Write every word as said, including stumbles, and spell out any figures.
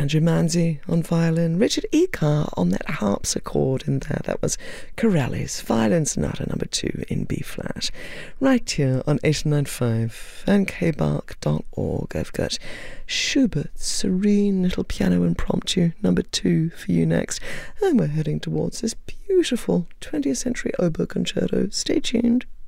Andrew Manzi on violin, Richard E. Carr on that harpsichord in there. That was Corelli's Violin Sonata number two in B flat. Right here on eight nine five and k bark dot org. I've got Schubert's Serene Little Piano Impromptu number two for you next. And we're heading towards this beautiful twentieth century oboe concerto. Stay tuned.